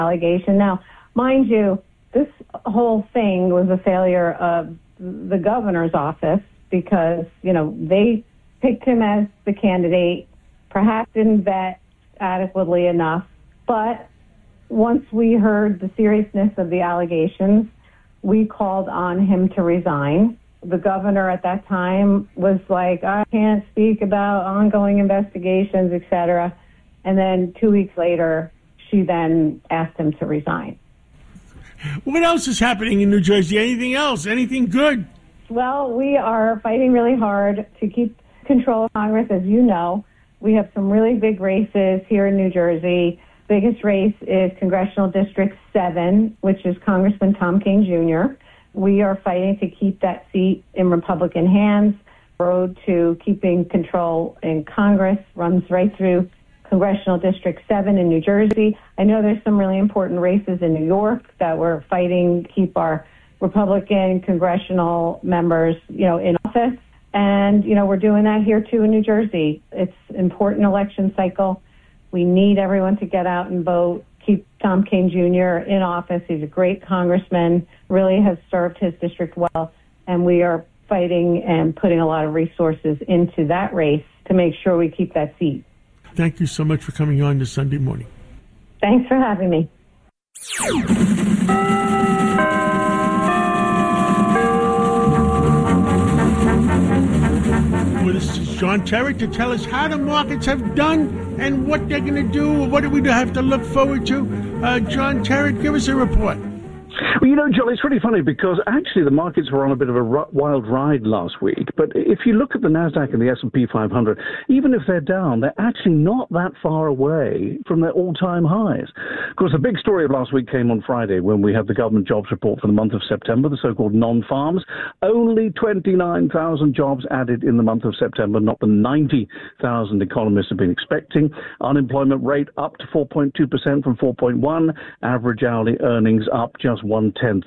allegation. Now, mind you, this whole thing was a failure of the governor's office because, they picked him as the candidate, perhaps didn't vet adequately enough. But once we heard the seriousness of the allegations, we called on him to resign. The governor at that time was like, I can't speak about ongoing investigations, et cetera. And then 2 weeks later, she then asked him to resign. What else is happening in New Jersey? Anything else? Anything good? Well, we are fighting really hard to keep control of Congress. As you know, we have some really big races here in New Jersey. Biggest race is Congressional District 7, which is Congressman Tom King Jr. We are fighting to keep that seat in Republican hands. The road to keeping control in Congress runs right through Congressional District 7 in New Jersey. I know there's some really important races in New York that we're fighting to keep our Republican congressional members, in office. And, we're doing that here, too, in New Jersey. It's an important election cycle. We need everyone to get out and vote, keep Tom King Jr. in office. He's a great congressman, really has served his district well, and we are fighting and putting a lot of resources into that race to make sure we keep that seat. Thank you so much for coming on this Sunday morning. Thanks for having me. Well, this is John Terry to tell us how the markets have done and what they're going to do, or what do we have to look forward to. John Terry, give us a report. Well, John, it's really funny because actually the markets were on a bit of a wild ride last week. But if you look at the Nasdaq and the S&P 500, even if they're down, they're actually not that far away from their all-time highs. Of course, the big story of last week came on Friday when we had the government jobs report for the month of September, the so-called non-farms. Only 29,000 jobs added in the month of September, not the 90,000 economists have been expecting. Unemployment rate up to 4.2% from 4.1%. Average hourly earnings up just 0.1%.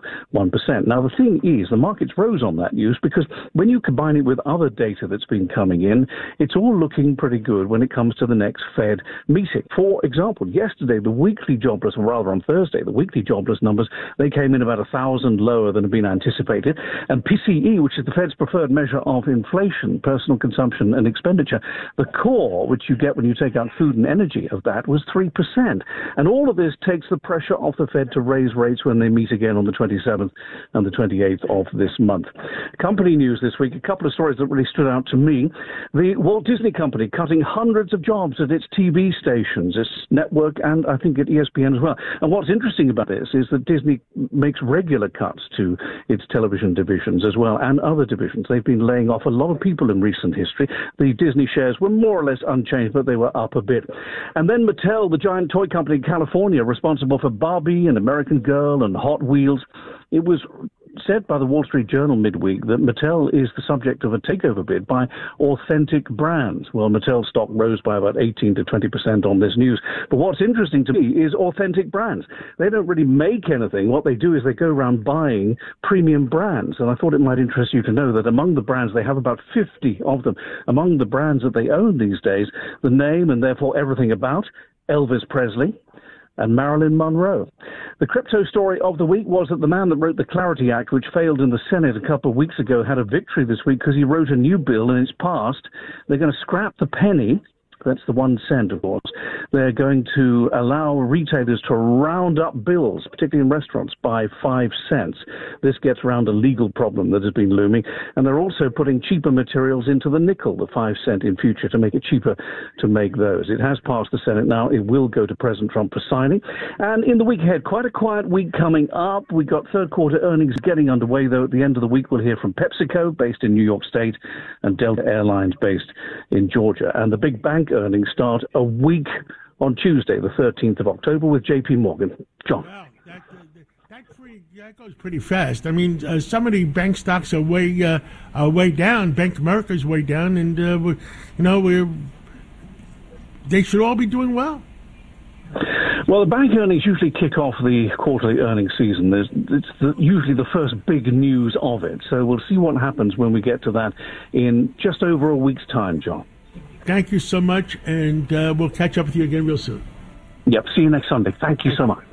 Now, the thing is, the markets rose on that news because when you combine it with other data that's been coming in, it's all looking pretty good when it comes to the next Fed meeting. For example, yesterday, the weekly jobless, or rather on Thursday, the weekly jobless numbers, they came in about 1,000 lower than had been anticipated. And PCE, which is the Fed's preferred measure of inflation, personal consumption and expenditure, the core, which you get when you take out food and energy of that, was 3%. And all of this takes the pressure off the Fed to raise rates when they meet again on the 27th and the 28th of this month. Company news this week, a couple of stories that really stood out to me. The Walt Disney Company cutting hundreds of jobs at its TV stations, its network, and I think at ESPN as well. And what's interesting about this is that Disney makes regular cuts to its television divisions as well and other divisions. They've been laying off a lot of people in recent history. The Disney shares were more or less unchanged, but they were up a bit. And then Mattel, the giant toy company in California, responsible for Barbie and American Girl and Hot Wheels. It was said by the Wall Street Journal midweek that Mattel is the subject of a takeover bid by Authentic Brands. Well, Mattel stock rose by about 18 to 20% on this news. But what's interesting to me is Authentic Brands. They don't really make anything. What they do is they go around buying premium brands. And I thought it might interest you to know that among the brands, they have about 50 of them. Among the brands that they own these days, the name and therefore everything about Elvis Presley and Marilyn Monroe. The crypto story of the week was that the man that wrote the Clarity Act, which failed in the Senate a couple of weeks ago, had a victory this week because he wrote a new bill and it's passed. They're going to scrap the penny. That's the 1 cent, of course. They're going to allow retailers to round up bills, particularly in restaurants, by 5 cents. This gets around a legal problem that has been looming. And they're also putting cheaper materials into the nickel, the 5 cent in future, to make it cheaper to make those. It has passed the Senate now. It will go to President Trump for signing. And in the week ahead, quite a quiet week coming up. We've got third quarter earnings getting underway, though. At the end of the week, we'll hear from PepsiCo, based in New York State, and Delta Airlines, based in Georgia. And the big bank earnings start a week on Tuesday, the 13th of October, with JP Morgan. John. Wow, that goes pretty fast. I mean, some of the bank stocks are way down. Bank of America's way down, and they should all be doing well. Well, the bank earnings usually kick off the quarterly earnings season. It's usually the first big news of it. So we'll see what happens when we get to that in just over a week's time, John. Thank you so much, and we'll catch up with you again real soon. Yep. See you next Sunday. Thank you so much.